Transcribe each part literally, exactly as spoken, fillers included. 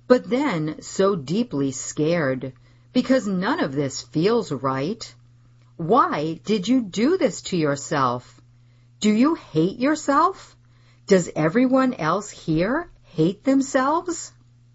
but then so deeply scared, because none of this feels right. Why did you do this to yourself? Do you hate yourself? Does everyone else here hate themselves?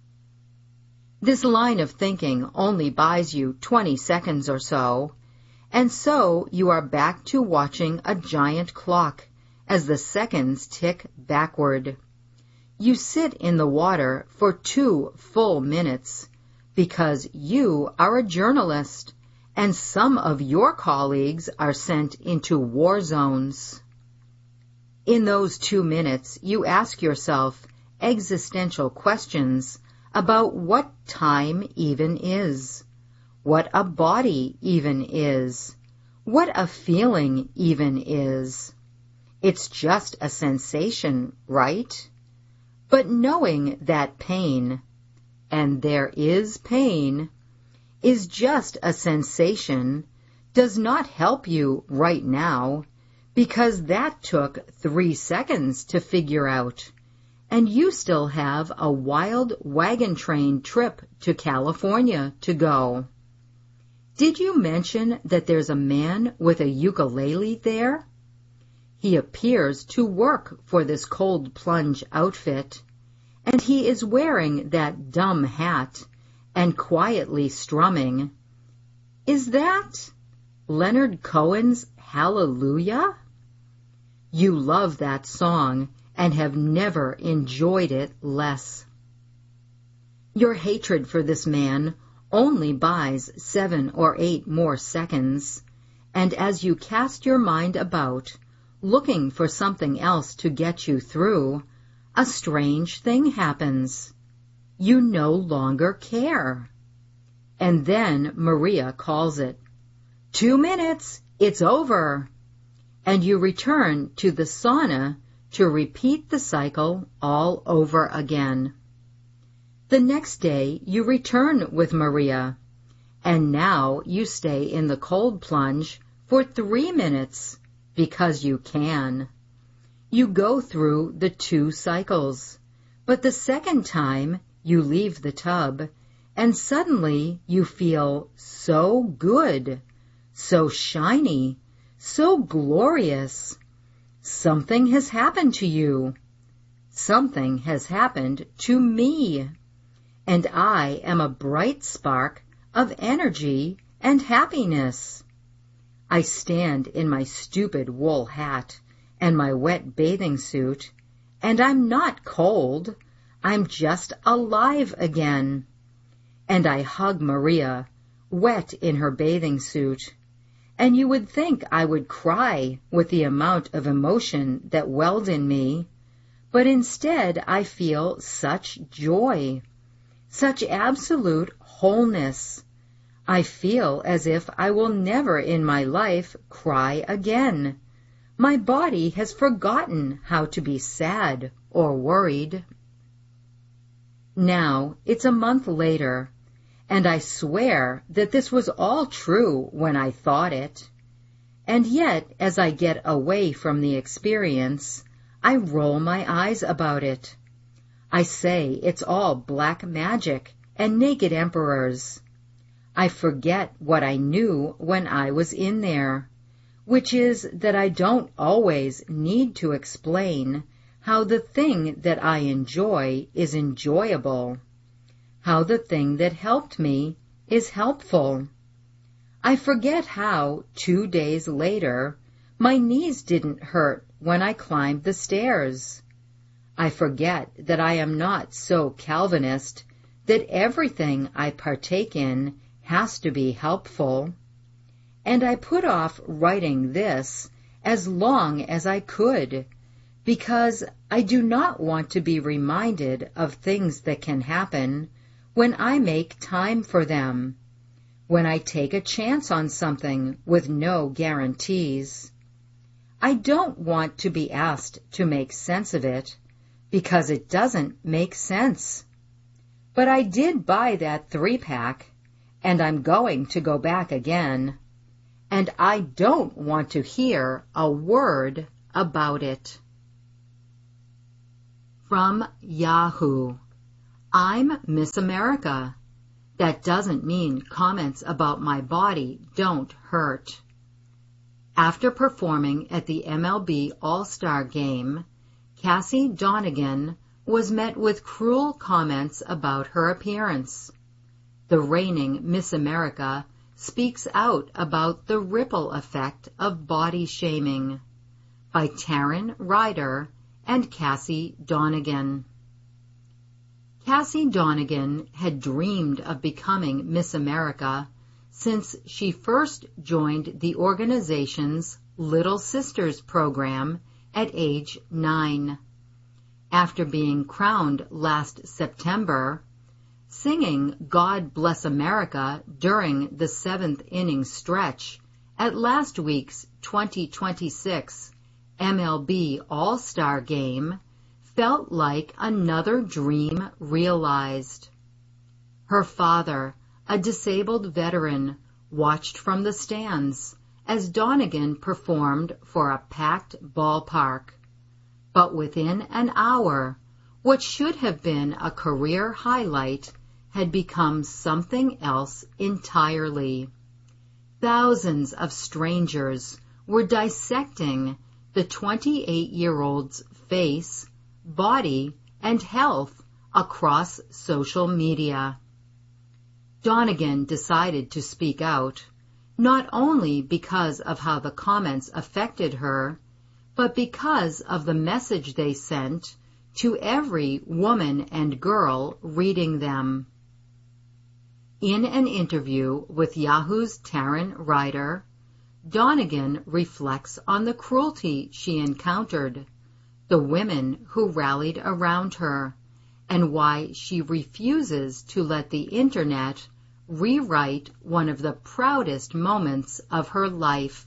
This line of thinking only buys you twenty seconds or so, and so you are back to watching a giant clock as the seconds tick backward. You sit in the water for two full minutes because you are a journalist and some of your colleagues are sent into war zones. In those two minutes, you ask yourself existential questions about what time even is, what a body even is, what a feeling even is. It's just a sensation, right? But knowing that pain, and there is pain, is just a sensation does not help you right now, because that took three seconds to figure out, and you still have a wild wagon train trip to California to go. Did you mention that there's a man with a ukulele there? He appears to work for this cold plunge outfit, and he is wearing that dumb hat and quietly strumming. Is that Leonard Cohen's Hallelujah? You love that song and have never enjoyed it less. Your hatred for this man only buys seven or eight more seconds, and as you cast your mind about, looking for something else to get you through, a strange thing happens. You no longer care. And then Maria calls it. Two minutes, it's over. And you return to the sauna to repeat the cycle all over again. The next day you return with Maria, and now you stay in the cold plunge for three minutes because you can. You go through the two cycles, but the second time you leave the tub, and suddenly you feel so good, so shiny, so glorious. Something has happened to you. Something has happened to me. And I am a bright spark of energy and happiness. I stand in my stupid wool hat and my wet bathing suit, and I'm not cold. I'm just alive again. And I hug Maria, wet in her bathing suit, and you would think I would cry with the amount of emotion that welled in me, but instead I feel such joy, such absolute wholeness. I feel as if I will never in my life cry again. My body has forgotten how to be sad or worried. Now it's a month later, and I swear that this was all true when I thought it. And yet, as I get away from the experience, I roll my eyes about it. I say it's all black magic and naked emperors. I forget what I knew when I was in there, which is that I don't always need to explain how the thing that I enjoy is enjoyable, how the thing that helped me is helpful. I forget how, two days later, my knees didn't hurt when I climbed the stairs. I forget that I am not so Calvinist that everything I partake in has to be helpful. And I put off writing this as long as I could, because I do not want to be reminded of things that can happen when I make time for them, when I take a chance on something with no guarantees. I don't want to be asked to make sense of it, because it doesn't make sense. But I did buy that three-pack, and I'm going to go back again, and I don't want to hear a word about it. From Yahoo. I'm Miss America. That doesn't mean comments about my body don't hurt. After performing at the M L B All-Star Game, Cassie Donegan was met with cruel comments about her appearance. The reigning Miss America speaks out about the ripple effect of body shaming, by Taryn Ryder and Cassie Donegan. Cassie Donegan had dreamed of becoming Miss America since she first joined the organization's Little Sisters program at age nine. After being crowned last September, singing God Bless America during the seventh inning stretch at last week's twenty twenty-six M L B All-Star Game felt like another dream realized. Her father, a disabled veteran, watched from the stands as Donegan performed for a packed ballpark. But within an hour, what should have been a career highlight had become something else entirely. Thousands of strangers were dissecting the twenty-eight-year-old's face, body, and health across social media. Donegan decided to speak out, not only because of how the comments affected her, but because of the message they sent to every woman and girl reading them. In an interview with Yahoo's Taryn Ryder, Donegan reflects on the cruelty she encountered, the women who rallied around her, and why she refuses to let the Internet rewrite one of the proudest moments of her life.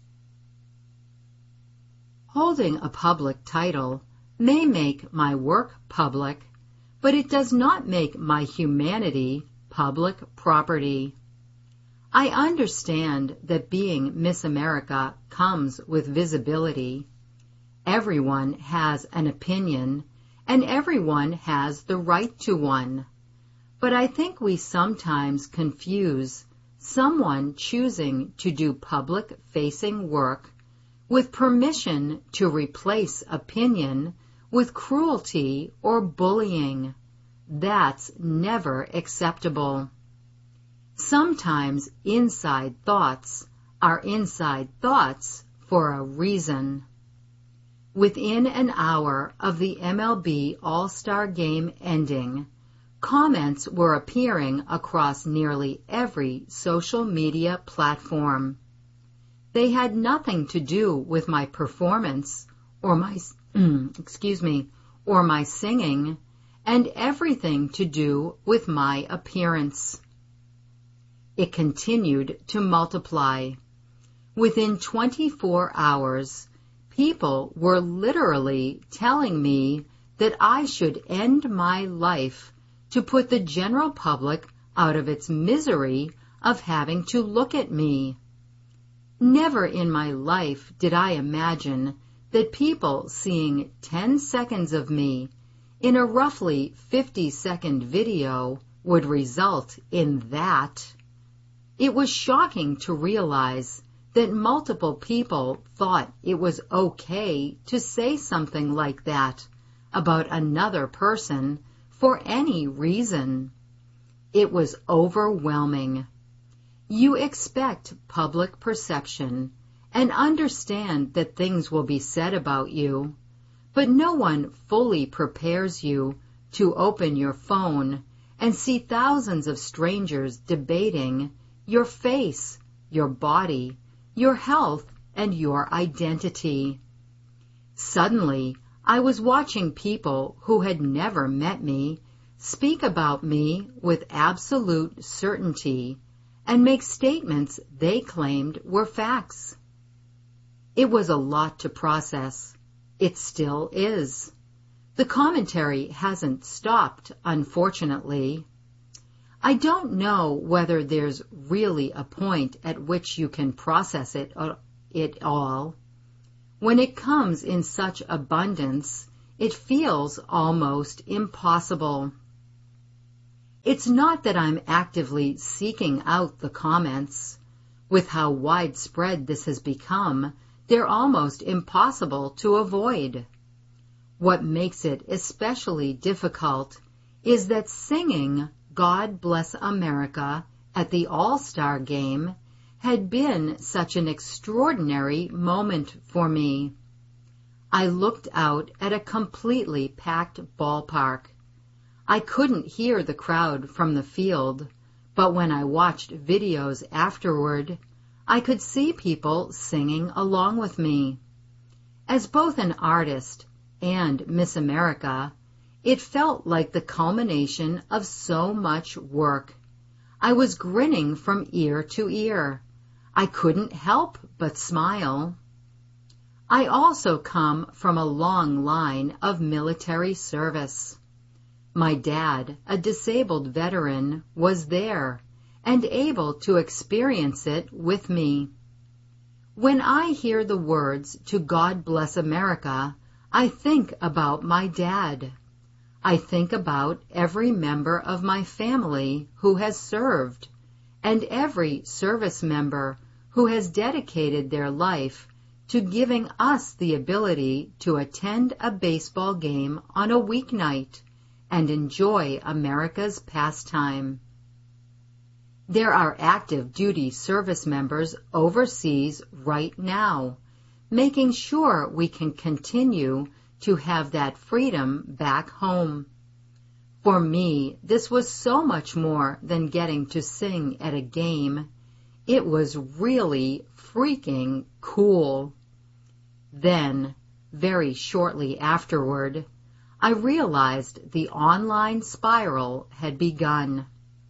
Holding a public title may make my work public, but it does not make my humanity public property. I understand that being Miss America comes with visibility. Everyone has an opinion, and everyone has the right to one. But I think we sometimes confuse someone choosing to do public-facing work with permission to replace opinion with cruelty or bullying. That's never acceptable. Sometimes inside thoughts are inside thoughts for a reason. Within an hour of the M L B All-Star Game ending, comments were appearing across nearly every social media platform. They had nothing to do with my performance or my, excuse me, or my singing, and everything to do with my appearance. It continued to multiply. Within twenty-four hours, people were literally telling me that I should end my life to put the general public out of its misery of having to look at me. Never in my life did I imagine that people seeing ten seconds of me in a roughly fifty-second video would result in that. It was shocking to realize that multiple people thought it was okay to say something like that about another person for any reason. It was overwhelming. You expect public perception and understand that things will be said about you, but no one fully prepares you to open your phone and see thousands of strangers debating your face, your body, your health, and your identity. Suddenly, I was watching people who had never met me speak about me with absolute certainty and make statements they claimed were facts. It was a lot to process. It still is. The commentary hasn't stopped, unfortunately. I don't know whether there's really a point at which you can process it, uh, it all. When it comes in such abundance, it feels almost impossible. It's not that I'm actively seeking out the comments. With how widespread this has become, they're almost impossible to avoid. What makes it especially difficult is that singing God Bless America at the All-Star Game had been such an extraordinary moment for me. I looked out at a completely packed ballpark. I couldn't hear the crowd from the field, but when I watched videos afterward, I could see people singing along with me. As both an artist and Miss America, it felt like the culmination of so much work. I was grinning from ear to ear. I couldn't help but smile. I also come from a long line of military service. My dad, a disabled veteran, was there and able to experience it with me. When I hear the words to God Bless America, I think about my dad. I think about every member of my family who has served, and every service member who has dedicated their life to giving us the ability to attend a baseball game on a weeknight and enjoy America's pastime. There are active duty service members overseas right now, making sure we can continue to have that freedom back home. For me, this was so much more than getting to sing at a game. It was really freaking cool. Then, very shortly afterward, I realized the online spiral had begun.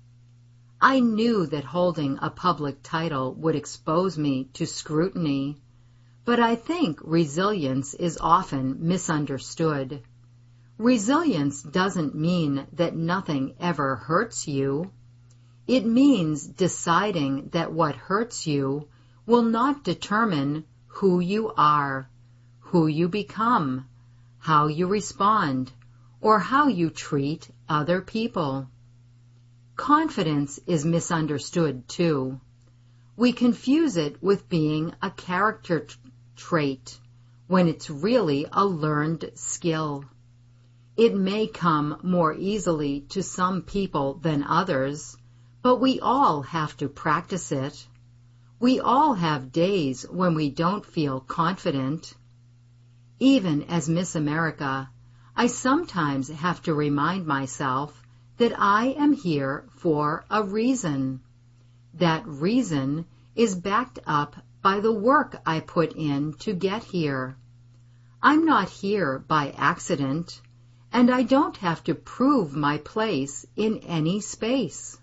I knew that holding a public title would expose me to scrutiny, but I think resilience is often misunderstood. Resilience doesn't mean that nothing ever hurts you. It means deciding that what hurts you will not determine who you are, who you become, how you respond, or how you treat other people. Confidence is misunderstood, too. We confuse it with being a character t- trait, when it's really a learned skill. It may come more easily to some people than others, but we all have to practice it. We all have days when we don't feel confident. Even as Miss America, I sometimes have to remind myself that I am here for a reason. That reason is backed up by the work I put in to get here. I'm not here by accident, and I don't have to prove my place in any space.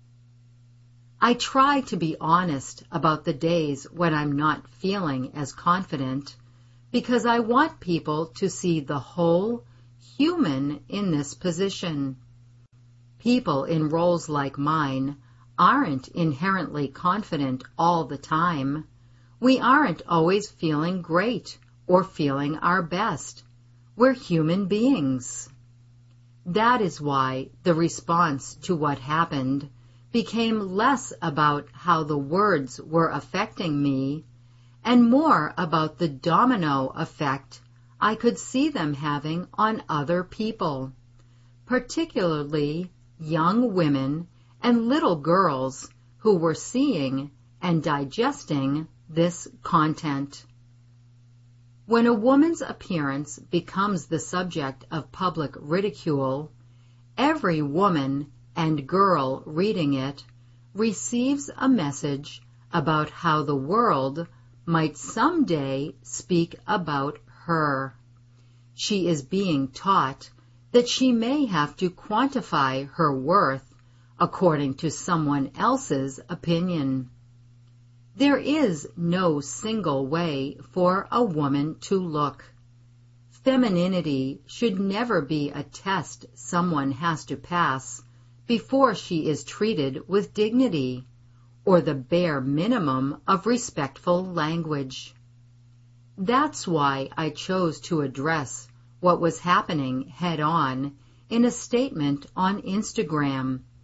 I try to be honest about the days when I'm not feeling as confident, because I want people to see the whole human in this position. People in roles like mine aren't inherently confident all the time. We aren't always feeling great or feeling our best. We're human beings. That is why the response to what happened became less about how the words were affecting me and more about the domino effect I could see them having on other people, particularly young women and little girls who were seeing and digesting this content. When a woman's appearance becomes the subject of public ridicule, every woman and girl reading it receives a message about how the world might someday speak about her. She is being taught that she may have to quantify her worth according to someone else's opinion. There is no single way for a woman to look. Femininity should never be a test someone has to pass before she is treated with dignity, or the bare minimum of respectful language. That's why I chose to address what was happening head-on in a statement on Instagram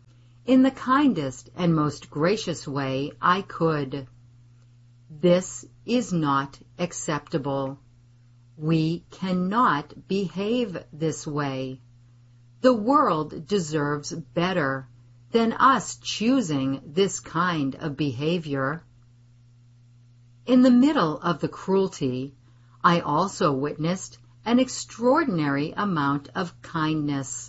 in the kindest and most gracious way I could. This is not acceptable. We cannot behave this way. The world deserves better than us choosing this kind of behavior. In the middle of the cruelty, I also witnessed an extraordinary amount of kindness.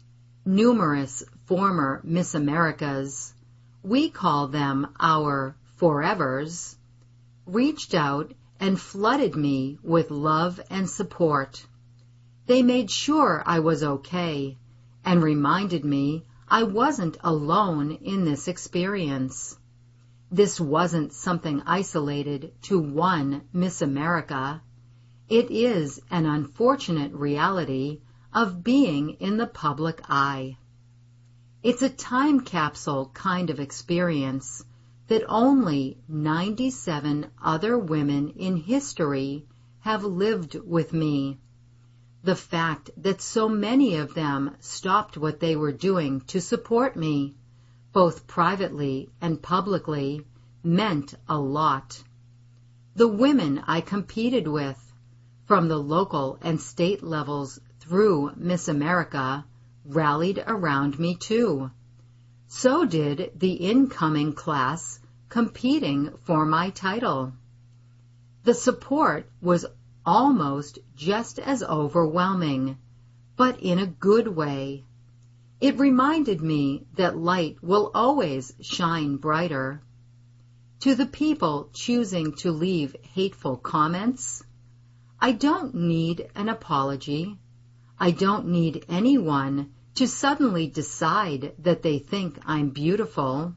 Numerous former Miss Americas, we call them our forevers, reached out and flooded me with love and support. They made sure I was okay and reminded me I wasn't alone in this experience. This wasn't something isolated to one Miss America. It is an unfortunate reality of being in the public eye. It's a time capsule kind of experience that only ninety-seven other women in history have lived with me. The fact that so many of them stopped what they were doing to support me, both privately and publicly, meant a lot. The women I competed with, from the local and state levels through Miss America, rallied around me too. So did the incoming class competing for my title. The support was almost just as overwhelming, but in a good way. It reminded me that light will always shine brighter. To the people choosing to leave hateful comments, I don't need an apology. I don't need anyone to suddenly decide that they think I'm beautiful.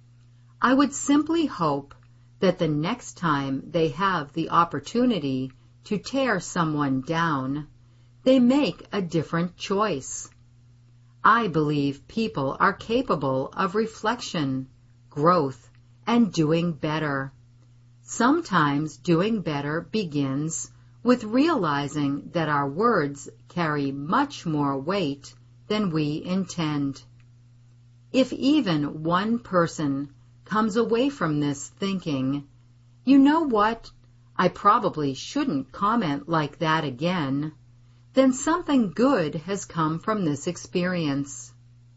I would simply hope that the next time they have the opportunity to tear someone down, they make a different choice. I believe people are capable of reflection, growth, and doing better. Sometimes doing better begins with realizing that our words carry much more weight than we intend. If even one person comes away from this thinking, you know what, I probably shouldn't comment like that again, then something good has come from this experience.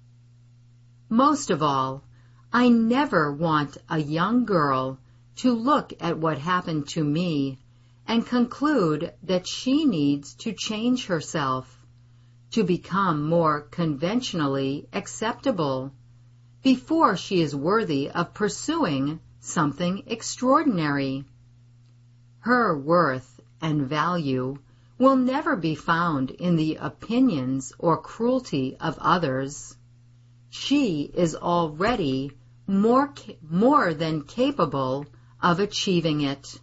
Most of all, I never want a young girl to look at what happened to me and conclude that she needs to change herself, to become more conventionally acceptable, before she is worthy of pursuing something extraordinary. Her worth and value will never be found in the opinions or cruelty of others. She is already more, more than capable of achieving it.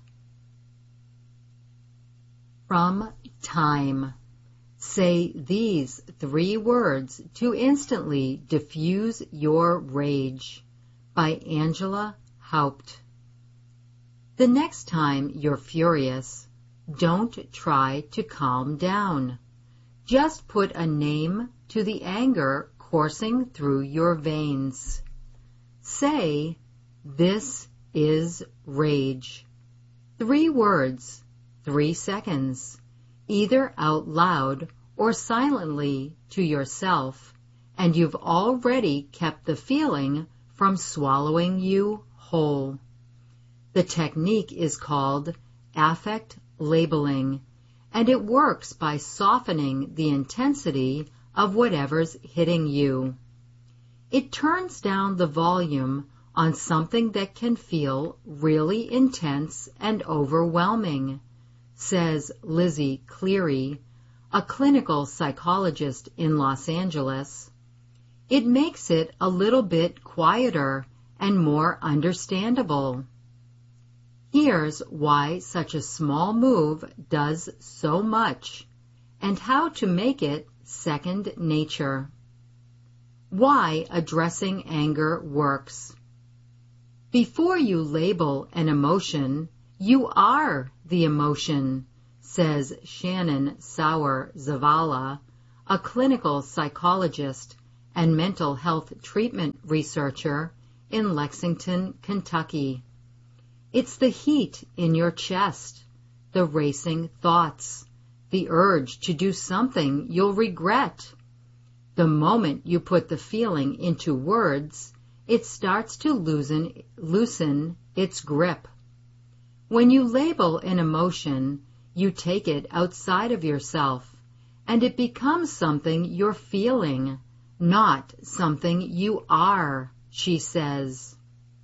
From Time. Say these three words to instantly diffuse your rage. By Angela Haupt. The next time you're furious, don't try to calm down. Just put a name to the anger coursing through your veins. Say, "This is rage." Three words, three seconds, either out loud or silently to yourself, and you've already kept the feeling from swallowing you whole. The technique is called affect labeling, and it works by softening the intensity of whatever's hitting you. It turns down the volume on something that can feel really intense and overwhelming, says Lizzie Cleary, a clinical psychologist in Los Angeles. It makes it a little bit quieter and more understandable. Here's why such a small move does so much, and how to make it second nature. Why addressing anger works. Before you label an emotion, you are the emotion, says Shannon Sauer Zavala, a clinical psychologist and mental health treatment researcher in Lexington, Kentucky. It's the heat in your chest, the racing thoughts, the urge to do something you'll regret. The moment you put the feeling into words, it starts to loosen, loosen its grip. When you label an emotion, you take it outside of yourself, and it becomes something you're feeling, not something you are, she says.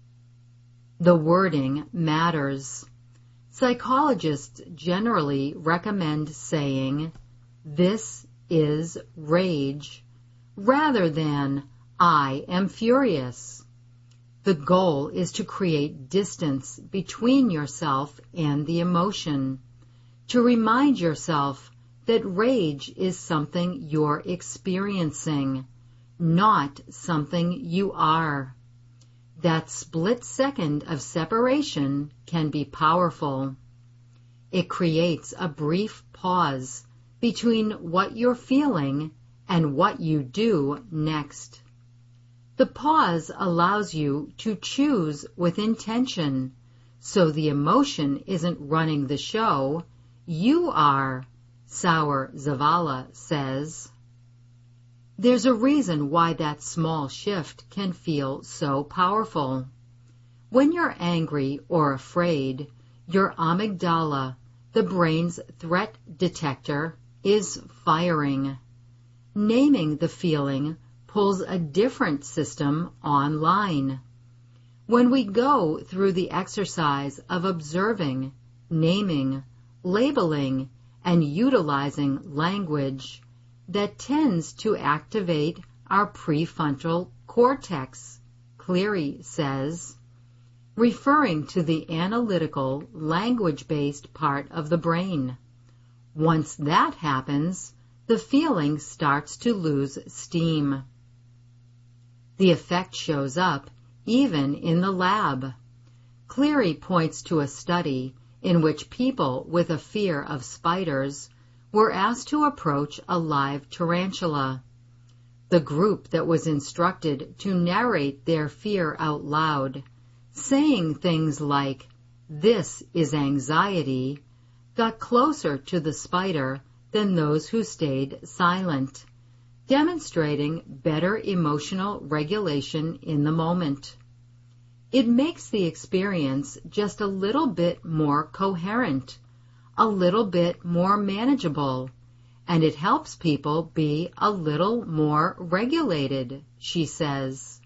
The wording matters. Psychologists generally recommend saying, "This is rage," rather than, "I am furious." The goal is to create distance between yourself and the emotion, to remind yourself that rage is something you're experiencing, not something you are. That split second of separation can be powerful. It creates a brief pause between what you're feeling and what you do next. The pause allows you to choose with intention, so the emotion isn't running the show, you are, Saur Zavala says. There's a reason why that small shift can feel so powerful. When you're angry or afraid, your amygdala, the brain's threat detector, is firing. Naming the feeling pulls a different system online. When we go through the exercise of observing, naming, labeling, and utilizing language, that tends to activate our prefrontal cortex, Cleary says, referring to the analytical, language-based part of the brain. Once that happens, the feeling starts to lose steam. The effect shows up even in the lab. Cleary points to a study in which people with a fear of spiders were asked to approach a live tarantula. The group that was instructed to narrate their fear out loud, saying things like, "This is anxiety," got closer to the spider than those who stayed silent, demonstrating better emotional regulation in the moment. It makes the experience just a little bit more coherent, a little bit more manageable, and it helps people be a little more regulated, she says.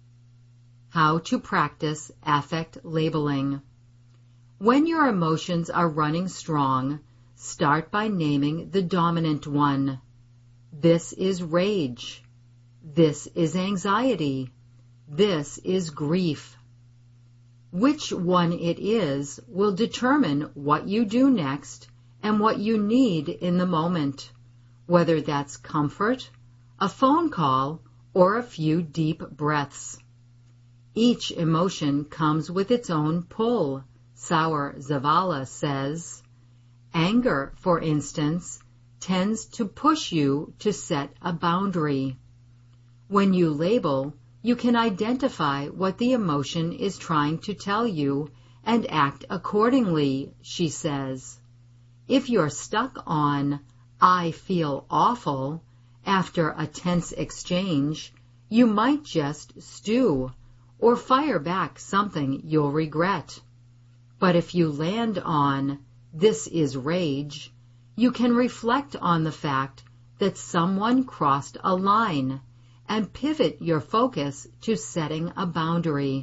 How to practice affect labeling. When your emotions are running strong, start by naming the dominant one. This is rage. This is anxiety. This is grief. Which one it is will determine what you do next and what you need in the moment, whether that's comfort, a phone call, or a few deep breaths. Each emotion comes with its own pull, Saur Zavala says. Anger, for instance, tends to push you to set a boundary. When you label, you can identify what the emotion is trying to tell you and act accordingly, she says. If you're stuck on, "I feel awful," after a tense exchange, you might just stew or fire back something you'll regret. But if you land on, "This is rage," you can reflect on the fact that someone crossed a line and pivot your focus to setting a boundary.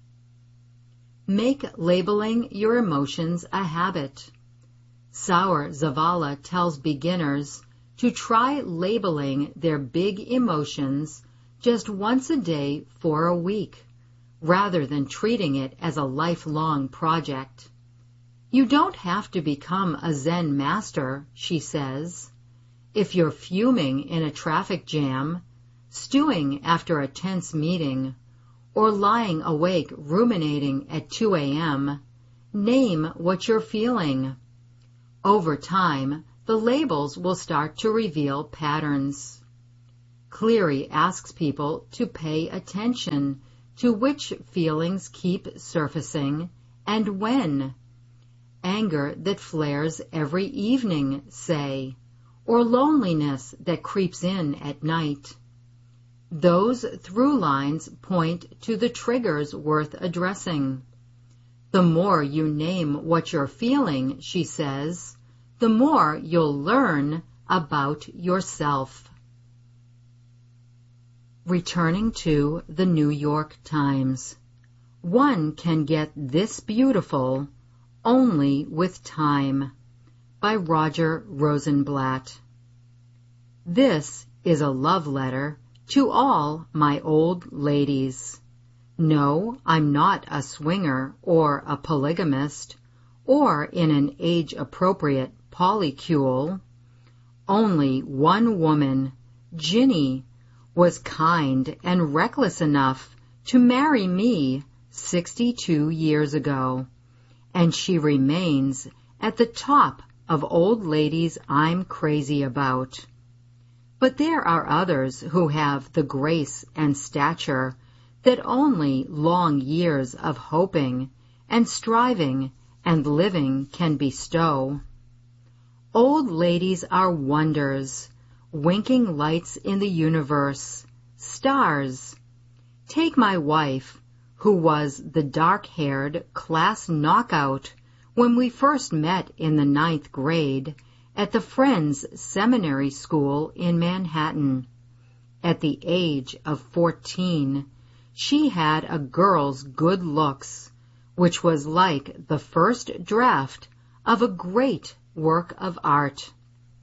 Make labeling your emotions a habit. Saur Zavala tells beginners to try labeling their big emotions just once a day for a week, rather than treating it as a lifelong project. You don't have to become a Zen master, she says. If you're fuming in a traffic jam, stewing after a tense meeting, or lying awake ruminating at two a.m., name what you're feeling. Over time, the labels will start to reveal patterns. Cleary asks people to pay attention to which feelings keep surfacing and when. Anger that flares every evening, say, or loneliness that creeps in at night. Those through lines point to the triggers worth addressing. The more you name what you're feeling, she says, the more you'll learn about yourself. Returning to the New York Times. One can get this beautiful only with time, by Roger Rosenblatt. This is a love letter to all my old ladies. No, I'm not a swinger or a polygamist or in an age-appropriate polycule. Only one woman, Ginny, was kind and reckless enough to marry me sixty-two years ago, and she remains at the top of old ladies I'm crazy about. But there are others who have the grace and stature that only long years of hoping and striving and living can bestow. Old ladies are wonders, winking lights in the universe, stars. Take my wife, who was the dark-haired class knockout when we first met in the ninth grade at the Friends Seminary School in Manhattan. At the age of fourteen, she had a girl's good looks, which was like the first draft of a great work of art.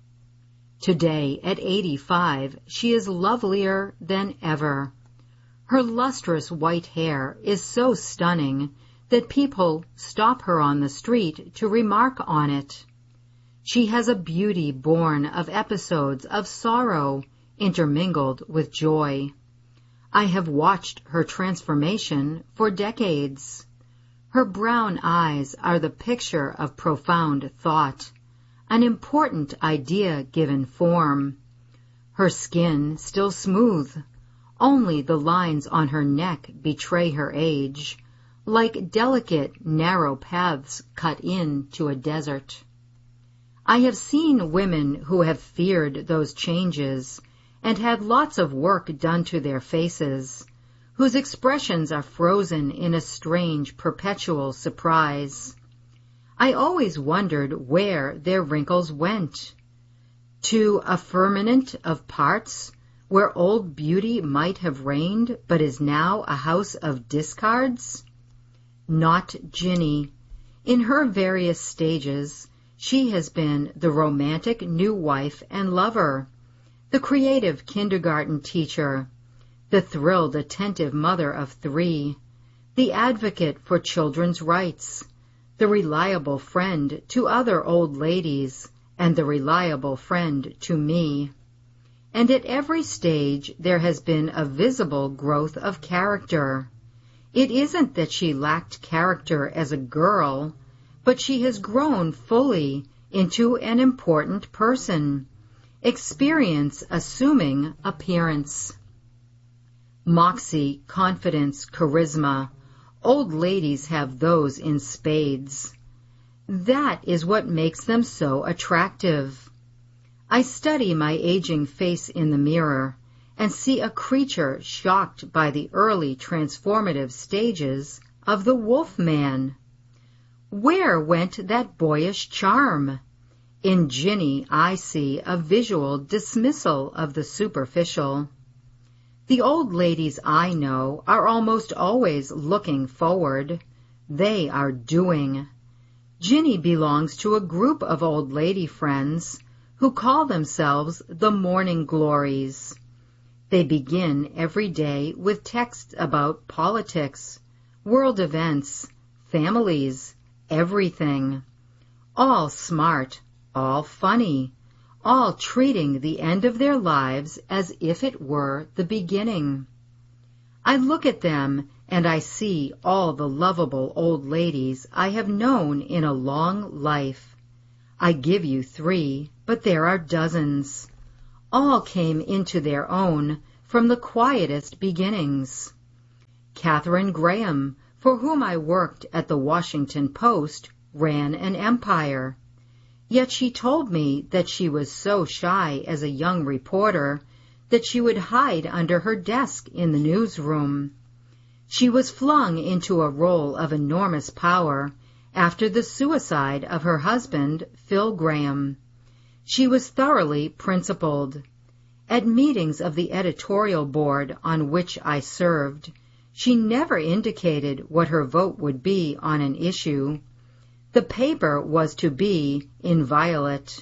Today, at eighty-five, she is lovelier than ever. Her lustrous white hair is so stunning that people stop her on the street to remark on it. She has a beauty born of episodes of sorrow intermingled with joy. I have watched her transformation for decades. Her brown eyes are the picture of profound thought, an important idea given form. Her skin still smooth, only the lines on her neck betray her age, like delicate, narrow paths cut into a desert. I have seen women who have feared those changes and had lots of work done to their faces, whose expressions are frozen in a strange, perpetual surprise. I always wondered where their wrinkles went. To a firmament of parts, where old beauty might have reigned, but is now a house of discards? Not Ginny. In her various stages, she has been the romantic new wife and lover, the creative kindergarten teacher, the thrilled, attentive mother of three, the advocate for children's rights, the reliable friend to other old ladies, and the reliable friend to me. And at every stage there has been a visible growth of character. It isn't that she lacked character as a girl, but she has grown fully into an important person, experience assuming appearance. Moxie, confidence, charisma, old ladies have those in spades. That is what makes them so attractive. I study my aging face in the mirror and see a creature shocked by the early transformative stages of the wolf man. Where went that boyish charm? In Ginny I see a visual dismissal of the superficial. The old ladies I know are almost always looking forward. They are doing. Ginny belongs to a group of old lady friends who call themselves the Morning Glories. They begin every day with texts about politics, world events, families, everything. All smart, all funny, all treating the end of their lives as if it were the beginning. I look at them and I see all the lovable old ladies I have known in a long life. I give you three, but there are dozens. all came into their own from the quietest beginnings. Katharine Graham, for whom I worked at the Washington Post, ran an empire. Yet she told me that she was so shy as a young reporter that she would hide under her desk in the newsroom. She was flung into a role of enormous power after the suicide of her husband, Phil Graham. She was thoroughly principled. At meetings of the editorial board on which I served, she never indicated what her vote would be on an issue. The paper was to be inviolate.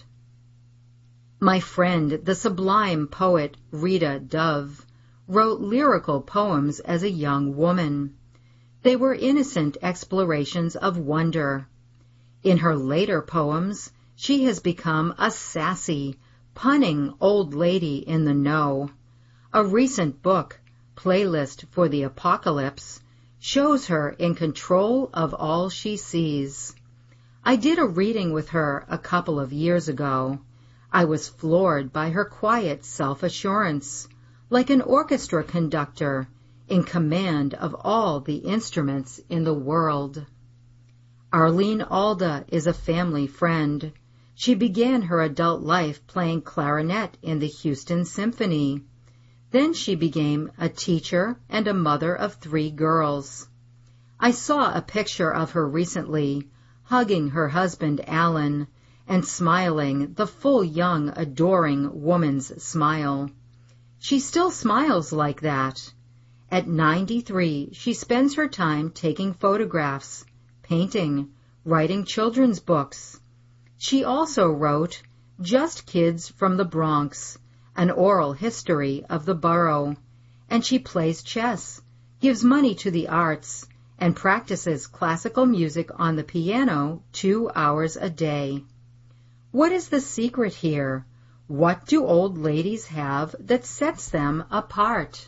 My friend, the sublime poet Rita Dove, wrote lyrical poems as a young woman. They were innocent explorations of wonder. In her later poems, she has become a sassy, punning old lady in the know. A recent book, Playlist for the Apocalypse, shows her in control of all she sees. I did a reading with her a couple of years ago. I was floored by her quiet self-assurance, like an orchestra conductor in command of all the instruments in the world. Arlene Alda is a family friend. She began her adult life playing clarinet in the Houston Symphony. Then she became a teacher and a mother of three girls. I saw a picture of her recently, hugging her husband Alan, and smiling the full young, adoring woman's smile. She still smiles like that. At ninety-three, she spends her time taking photographs, painting, writing children's books. She also wrote Just Kids from the Bronx, an oral history of the borough, and she plays chess, gives money to the arts, and practices classical music on the piano two hours a day. What is the secret here? What do old ladies have that sets them apart?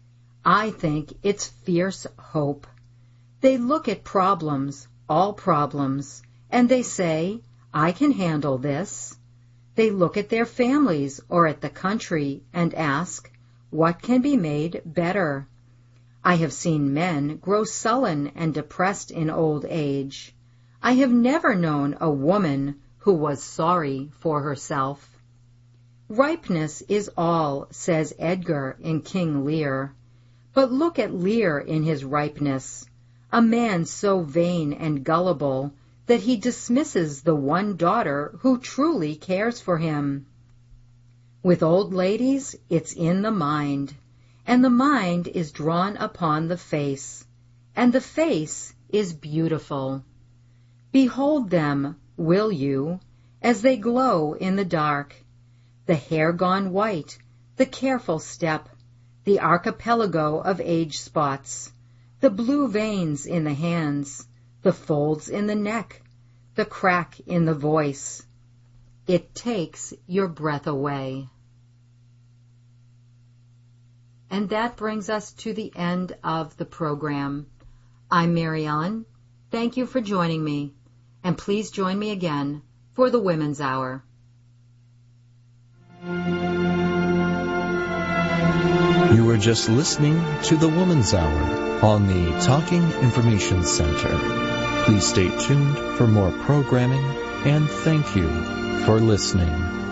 I think it's fierce hope. They look at problems, all problems, and they say, I can handle this. They look at their families or at the country and ask, what can be made better? I have seen men grow sullen and depressed in old age. I have never known a woman who was sorry for herself. Ripeness is all, says Edgar in King Lear. But look at Lear in his ripeness, a man so vain and gullible that he dismisses the one daughter who truly cares for him. With old ladies, it's in the mind, and the mind is drawn upon the face, and the face is beautiful. Behold them, will you, as they glow in the dark, the hair gone white, the careful step, the archipelago of age spots, the blue veins in the hands, the folds in the neck, the crack in the voice. It takes your breath away. And that brings us to the end of the program. I'm Mary Ellen. Thank you for joining me, and please join me again for the Women's Hour. You were just listening to the Woman's Hour on the Talking Information Center. Please stay tuned for more programming, and thank you for listening.